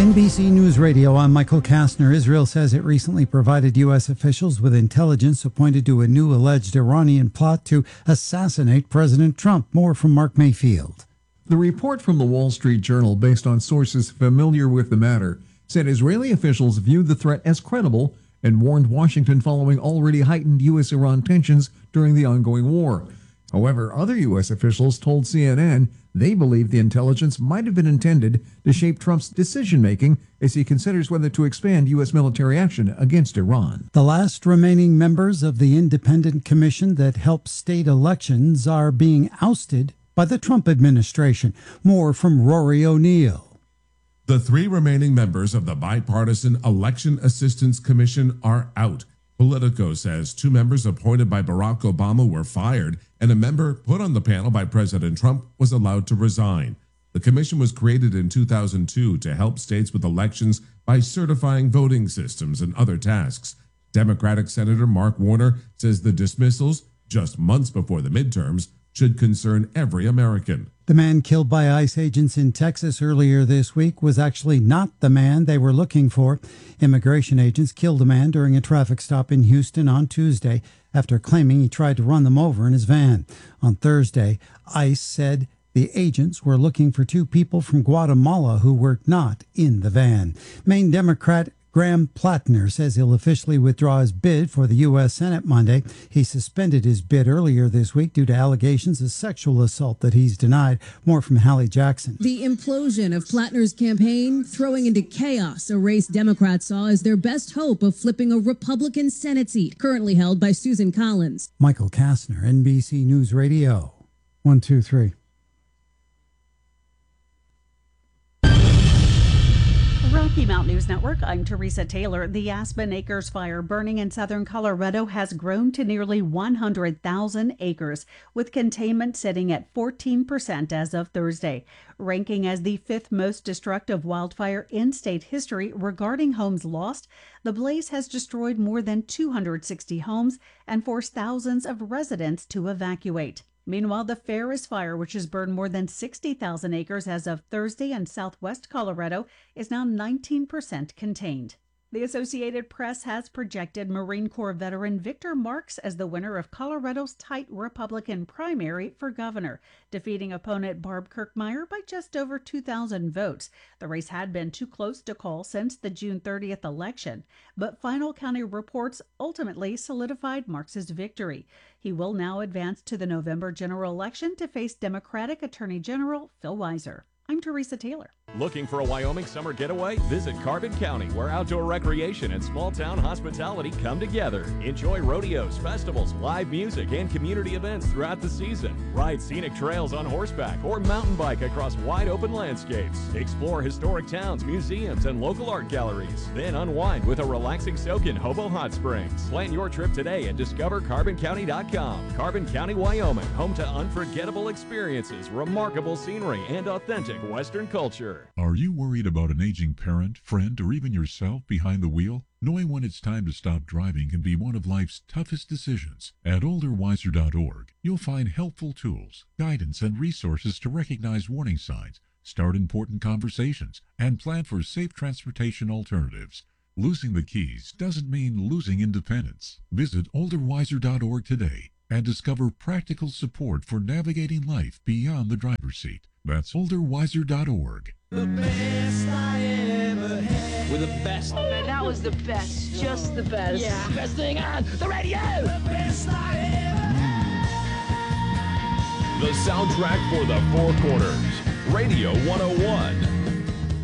NBC News Radio, I'm Michael Kastner. Israel says it recently provided U.S. officials with intelligence that pointed to a new alleged Iranian plot to assassinate President Trump. More from Mark Mayfield. The report from the Wall Street Journal, based on sources familiar with the matter, said Israeli officials viewed the threat as credible and warned Washington following already heightened U.S.-Iran tensions during the ongoing war. However, other U.S. officials told CNN they believe the intelligence might have been intended to shape Trump's decision-making as he considers whether to expand U.S. military action against Iran. The last remaining members of the independent commission that helps state elections are being ousted by the Trump administration. More from Rory O'Neill. The 3 remaining members of the Bipartisan Election Assistance Commission are out. Politico says 2 members appointed by Barack Obama were fired, and a member put on the panel by President Trump was allowed to resign. The commission was created in 2002 to help states with elections by certifying voting systems and other tasks. Democratic Senator Mark Warner says the dismissals, just months before the midterms, should concern every American. The man killed by ICE agents in Texas earlier this week was actually not the man they were looking for. Immigration agents killed a man during a traffic stop in Houston on Tuesday after claiming he tried to run them over in his van. On Thursday, ICE said the agents were looking for 2 people from Guatemala who were not in the van. Maine Democrat Graham Plattner says he'll officially withdraw his bid for the U.S. Senate Monday. He suspended his bid earlier this week due to allegations of sexual assault that he's denied. More from Hallie Jackson. The implosion of Plattner's campaign throwing into chaos a race Democrats saw as their best hope of flipping a Republican Senate seat, currently held by Susan Collins. Michael Kastner, NBC News Radio. 1, 2, 3. Rocky Mountain News Network, I'm Teresa Taylor. The Aspen Acres fire burning in southern Colorado has grown to nearly 100,000 acres, with containment sitting at 14% as of Thursday, ranking as the 5th most destructive wildfire in state history regarding homes lost. The blaze has destroyed more than 260 homes and forced thousands of residents to evacuate. Meanwhile, the Ferris fire, which has burned more than 60,000 acres as of Thursday in southwest Colorado, is now 19% contained. The Associated Press has projected Marine Corps veteran Victor Marks as the winner of Colorado's tight Republican primary for governor, defeating opponent Barb Kirkmeyer by just over 2,000 votes. The race had been too close to call since the June 30th election, but final county reports ultimately solidified Marks's victory. He will now advance to the November general election to face Democratic Attorney General Phil Weiser. I'm Teresa Taylor. Looking for a Wyoming summer getaway? Visit Carbon County, where outdoor recreation and small-town hospitality come together. Enjoy rodeos, festivals, live music, and community events throughout the season. Ride scenic trails on horseback or mountain bike across wide-open landscapes. Explore historic towns, museums, and local art galleries. Then unwind with a relaxing soak in Hobo Hot Springs. Plan your trip today at discovercarboncounty.com. Carbon County, Wyoming, home to unforgettable experiences, remarkable scenery, and authentic Western culture. Are you worried about an aging parent, friend, or even yourself behind the wheel? Knowing when it's time to stop driving can be one of life's toughest decisions. At olderwiser.org, you'll find helpful tools, guidance, and resources to recognize warning signs, start important conversations, and plan for safe transportation alternatives. Losing the keys doesn't mean losing independence. Visit olderwiser.org today and discover practical support for navigating life beyond the driver's seat. That's olderwiser.org. The best I ever had. We're the best. Oh man, that was the best. Just the best. Yeah. Best thing on the radio. The best I ever had. The soundtrack for the Four Corners. Radio 101.